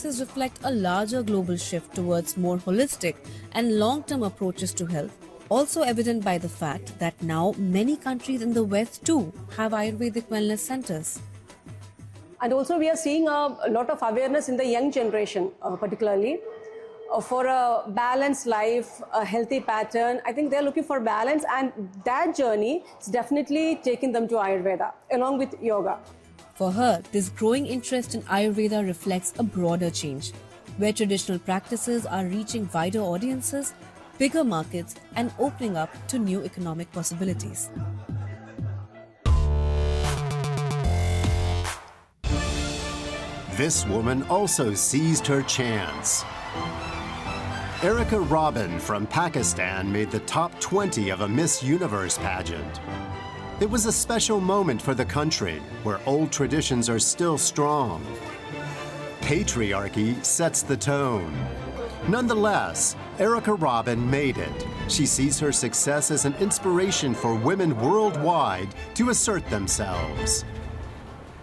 successes reflect a larger global shift towards more holistic and long-term approaches to health, also evident by the fact that now many countries in the West too have Ayurvedic wellness centers. And also we are seeing a lot of awareness in the young generation, particularly for a balanced life, a healthy pattern. I think they're looking for balance, and that journey is definitely taking them to Ayurveda along with yoga. For her, this growing interest in Ayurveda reflects a broader change, where traditional practices are reaching wider audiences, bigger markets, and opening up to new economic possibilities. This woman also seized her chance. Erica Robin from Pakistan made the top 20 of a Miss Universe pageant. It was a special moment for the country, where old traditions are still strong. Patriarchy sets the tone. Nonetheless, Erica Robin made it. She sees her success as an inspiration for women worldwide to assert themselves.